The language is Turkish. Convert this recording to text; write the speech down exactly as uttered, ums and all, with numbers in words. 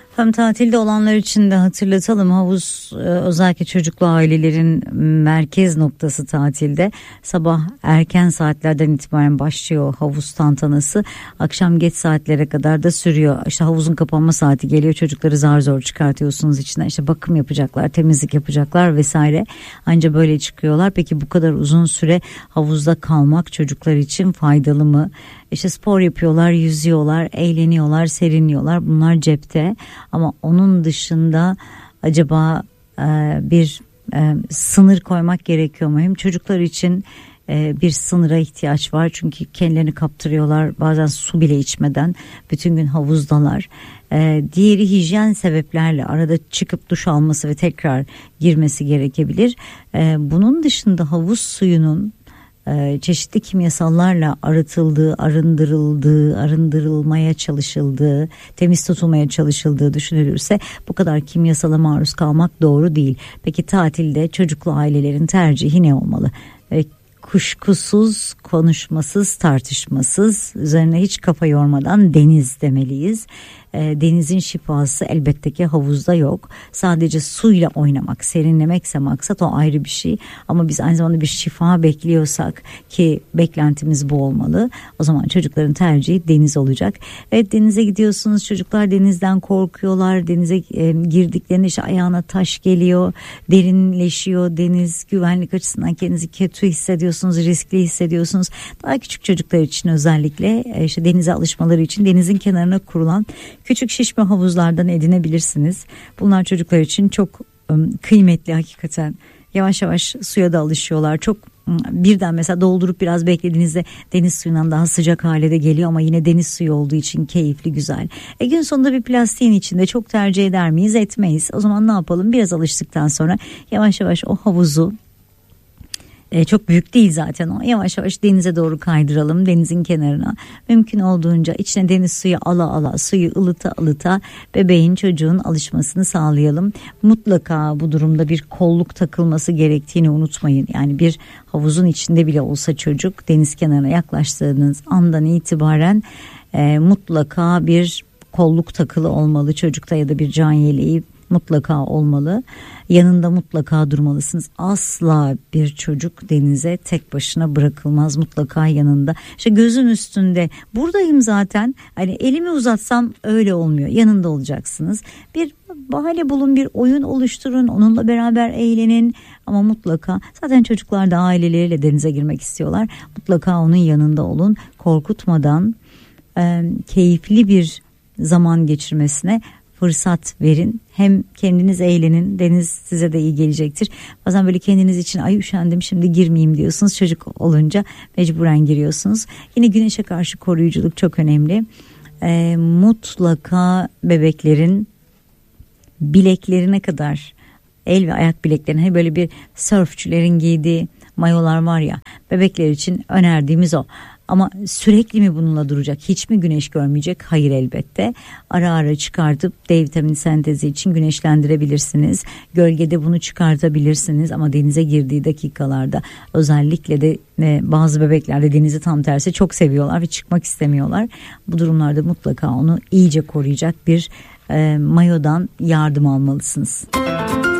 Hem tatilde olanlar için de hatırlatalım, havuz özellikle çocuklu ailelerin merkez noktası tatilde. Sabah erken saatlerden itibaren başlıyor havuz tantanası, akşam geç saatlere kadar da sürüyor. İşte havuzun kapanma saati geliyor, çocukları zar zor çıkartıyorsunuz içinden, işte bakım yapacaklar, temizlik yapacaklar vesaire, anca böyle çıkıyorlar. Peki bu kadar uzun süre havuzda kalmak çocuklar için faydalı mı? İşte spor yapıyorlar, yüzüyorlar, eğleniyorlar, serinliyorlar, bunlar cepte. Ama onun dışında acaba e, bir e, sınır koymak gerekiyor mu? Hem çocuklar için e, bir sınıra ihtiyaç var. Çünkü kendilerini kaptırıyorlar, bazen su bile içmeden bütün gün havuzdalar. E, diğeri hijyen sebeplerle arada çıkıp duş alması ve tekrar girmesi gerekebilir. E, bunun dışında havuz suyunun çeşitli kimyasallarla arıtıldığı, arındırıldığı, arındırılmaya çalışıldığı, temiz tutulmaya çalışıldığı düşünülürse bu kadar kimyasala maruz kalmak doğru değil. Peki tatilde çocuklu ailelerin tercihi ne olmalı? Kuşkusuz, konuşmasız, tartışmasız, üzerine hiç kafa yormadan deniz demeliyiz. E, denizin şifası elbette ki havuzda yok. Sadece suyla oynamak, serinlemekse maksat, o ayrı bir şey. Ama biz aynı zamanda bir şifa bekliyorsak, ki beklentimiz bu olmalı, o zaman çocukların tercihi deniz olacak. Evet, denize gidiyorsunuz, çocuklar denizden korkuyorlar. Denize e, girdiklerinde işte ayağına taş geliyor, derinleşiyor deniz. Güvenlik açısından kendinizi kötü hissediyorsunuz, riskli hissediyorsunuz. Daha küçük çocuklar için özellikle e, işte denize alışmaları için denizin kenarına kurulan küçük şişme havuzlardan edinebilirsiniz. Bunlar çocuklar için çok ım, kıymetli hakikaten. Yavaş yavaş suya da alışıyorlar. Çok ım, birden mesela doldurup biraz beklediğinizde deniz suyundan daha sıcak hale de geliyor ama yine deniz suyu olduğu için keyifli, güzel. E gün sonunda bir plastiğin içinde çok tercih eder miyiz? Etmeyiz. O zaman ne yapalım? Biraz alıştıktan sonra yavaş yavaş o havuzu, E, çok büyük değil zaten o, yavaş yavaş denize doğru kaydıralım, denizin kenarına. Mümkün olduğunca içine deniz suyu ala ala, suyu ılıta ılıta bebeğin, çocuğun alışmasını sağlayalım. Mutlaka bu durumda bir kolluk takılması gerektiğini unutmayın. Yani bir havuzun içinde bile olsa çocuk, deniz kenarına yaklaştığınız andan itibaren e, mutlaka bir kolluk takılı olmalı çocukta, ya da bir can yeleği mutlaka olmalı. Yanında mutlaka durmalısınız. Asla bir çocuk denize tek başına bırakılmaz. Mutlaka yanında. İşte gözün üstünde, buradayım zaten. Hani elimi uzatsam öyle olmuyor. Yanında olacaksınız. Bir bahane bulun, bir oyun oluşturun. Onunla beraber eğlenin. Ama mutlaka, zaten çocuklar da aileleriyle denize girmek istiyorlar. Mutlaka onun yanında olun. Korkutmadan e, keyifli bir zaman geçirmesine fırsat verin. Hem kendiniz eğlenin, deniz size de iyi gelecektir. Bazen böyle kendiniz için ay üşendim şimdi girmeyeyim diyorsunuz. Çocuk olunca mecburen giriyorsunuz. Yine güneşe karşı koruyuculuk çok önemli. Ee, mutlaka bebeklerin bileklerine kadar, el ve ayak bileklerine, böyle bir sörfçülerin giydiği mayolar var ya, bebekler için önerdiğimiz o. Ama sürekli mi bununla duracak? Hiç mi güneş görmeyecek? Hayır, elbette. Ara ara çıkartıp D vitamini sentezi için güneşlendirebilirsiniz. Gölgede bunu çıkartabilirsiniz. Ama denize girdiği dakikalarda, özellikle de e, bazı bebeklerde denizi tam tersi çok seviyorlar ve çıkmak istemiyorlar. Bu durumlarda mutlaka onu iyice koruyacak bir e, mayodan yardım almalısınız.